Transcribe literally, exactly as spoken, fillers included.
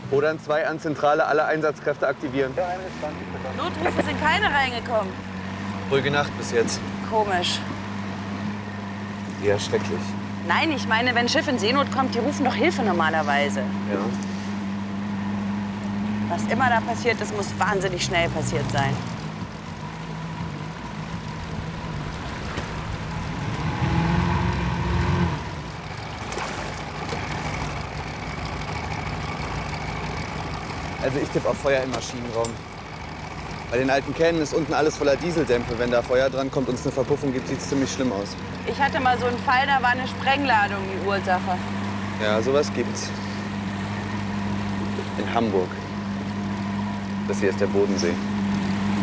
Oder in zwei an Zentrale alle Einsatzkräfte aktivieren. Notrufe sind keine reingekommen. Ruhige Nacht bis jetzt. Komisch. Ja, schrecklich. Nein, ich meine, wenn ein Schiff in Seenot kommt, die rufen doch Hilfe normalerweise. Ja. Was immer da passiert ist, muss wahnsinnig schnell passiert sein. Also ich tippe auf Feuer im Maschinenraum. Bei den alten Kähnen ist unten alles voller Dieseldämpfe. Wenn da Feuer dran kommt und es eine Verpuffung gibt, sieht es ziemlich schlimm aus. Ich hatte mal so einen Fall, da war eine Sprengladung die Ursache. Ja, sowas gibt's. In Hamburg. Das hier ist der Bodensee.